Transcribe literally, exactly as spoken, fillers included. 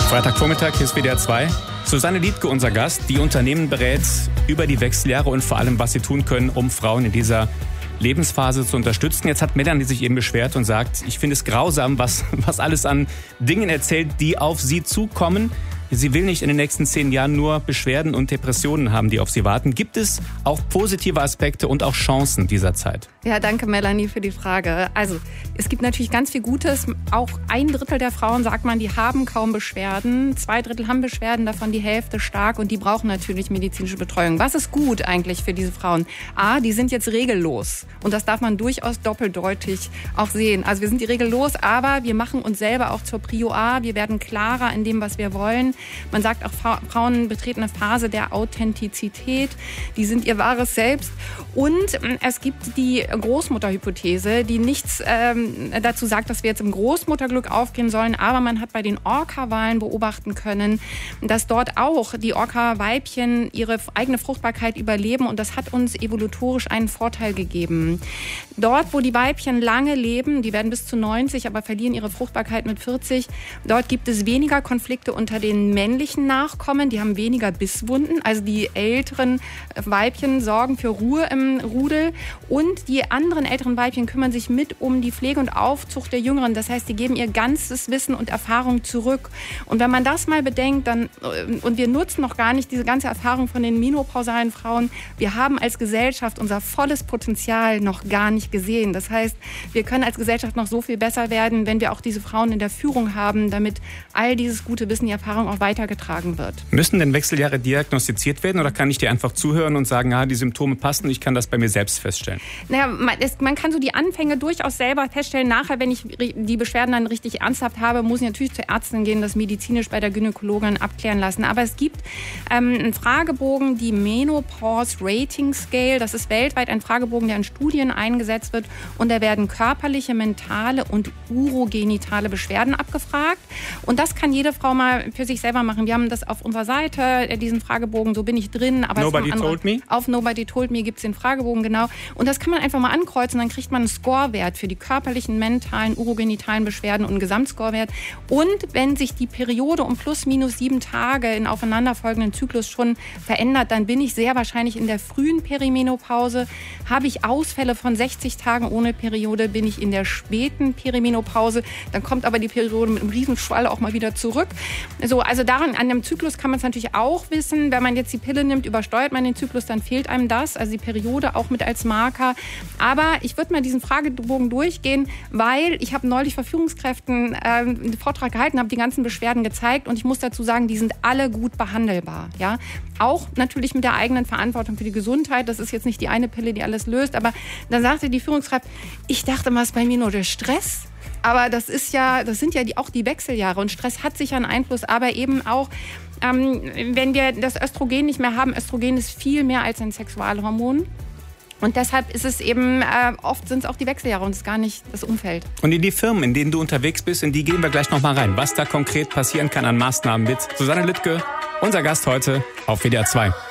Freitagvormittag, hier ist W D R zwei. Susanne Liedtke, unser Gast, die Unternehmen berät über die Wechseljahre und vor allem, was sie tun können, um Frauen in dieser Lebensphase zu unterstützen. Jetzt hat Melanie sich eben beschwert und sagt, ich finde es grausam, was, was alles an Dingen erzählt, die auf sie zukommen. Sie will nicht in den nächsten zehn Jahren nur Beschwerden und Depressionen haben, die auf sie warten. Gibt es auch positive Aspekte und auch Chancen dieser Zeit? Ja, danke Melanie für die Frage. Also es gibt natürlich ganz viel Gutes. Auch ein Drittel der Frauen, sagt man, die haben kaum Beschwerden. Zwei Drittel haben Beschwerden, davon die Hälfte stark und die brauchen natürlich medizinische Betreuung. Was ist gut eigentlich für diese Frauen? A, die sind jetzt regellos und das darf man durchaus doppeldeutig auch sehen. Also wir sind die regellos, aber wir machen uns selber auch zur Prio A. Wir werden klarer in dem, was wir wollen. Man sagt auch, Frauen betreten eine Phase der Authentizität. Die sind ihr wahres Selbst. Und es gibt die Großmutterhypothese, die nichts ähm, dazu sagt, dass wir jetzt im Großmutterglück aufgehen sollen. Aber man hat bei den Orca-Walen beobachten können, dass dort auch die Orca-Weibchen ihre eigene Fruchtbarkeit überleben. Und das hat uns evolutorisch einen Vorteil gegeben. Dort, wo die Weibchen lange leben, die werden bis zu neunzig, aber verlieren ihre Fruchtbarkeit mit vierzig, dort gibt es weniger Konflikte unter den männlichen Nachkommen, die haben weniger Bisswunden, also die älteren Weibchen sorgen für Ruhe im Rudel und die anderen älteren Weibchen kümmern sich mit um die Pflege und Aufzucht der Jüngeren, das heißt, die geben ihr ganzes Wissen und Erfahrung zurück und wenn man das mal bedenkt, dann und wir nutzen noch gar nicht diese ganze Erfahrung von den menopausalen Frauen, wir haben als Gesellschaft unser volles Potenzial noch gar nicht gesehen, das heißt, wir können als Gesellschaft noch so viel besser werden, wenn wir auch diese Frauen in der Führung haben, damit all dieses gute Wissen, die Erfahrung auch weitergetragen wird. Müssen denn Wechseljahre diagnostiziert werden oder kann ich dir einfach zuhören und sagen, ah, die Symptome passen, ich kann das bei mir selbst feststellen? Naja, man, es, man kann so die Anfänge durchaus selber feststellen. Nachher, wenn ich die Beschwerden dann richtig ernsthaft habe, muss ich natürlich zur Ärztin gehen, das medizinisch bei der Gynäkologin abklären lassen. Aber es gibt ähm, einen Fragebogen, die Menopause Rating Scale. Das ist weltweit ein Fragebogen, der in Studien eingesetzt wird. Und da werden körperliche, mentale und urogenitale Beschwerden abgefragt. Und das kann jede Frau mal für sich selber machen. Wir haben das auf unserer Seite, diesen Fragebogen, so bin ich drin. Aber Nobody Told Me? Auf Nobody Told Me gibt es den Fragebogen, genau. Und das kann man einfach mal ankreuzen, dann kriegt man einen Scorewert für die körperlichen, mentalen, urogenitalen Beschwerden und einen Gesamtscorewert. Und wenn sich die Periode um plus minus sieben Tage in aufeinanderfolgenden Zyklus schon verändert, dann bin ich sehr wahrscheinlich in der frühen Perimenopause. Habe ich Ausfälle von sechzig Tagen ohne Periode, bin ich in der späten Perimenopause. Dann kommt aber die Periode mit einem Riesenschwall auch mal wieder zurück. So, also daran, an dem Zyklus kann man es natürlich auch wissen. Wenn man jetzt die Pille nimmt, übersteuert man den Zyklus, dann fehlt einem das. Also die Periode auch mit als Marker. Aber ich würde mal diesen Fragebogen durchgehen, weil ich habe neulich vor Führungskräften äh, einen Vortrag gehalten, habe die ganzen Beschwerden gezeigt und ich muss dazu sagen, die sind alle gut behandelbar. Ja? Auch natürlich mit der eigenen Verantwortung für die Gesundheit. Das ist jetzt nicht die eine Pille, die alles löst. Aber dann sagte die Führungskraft, ich dachte mal, es ist bei mir nur der Stress. Aber das ist ja, das sind ja die, auch die Wechseljahre und Stress hat sicher einen Einfluss, aber eben auch, ähm, wenn wir das Östrogen nicht mehr haben, Östrogen ist viel mehr als ein Sexualhormon. Und deshalb ist es eben, äh, oft sind es auch die Wechseljahre und es ist gar nicht das Umfeld. Und in die Firmen, in denen du unterwegs bist, in die gehen wir gleich noch mal rein. Was da konkret passieren kann an Maßnahmen mit Susanne Liedtke, unser Gast heute auf W D R zwei.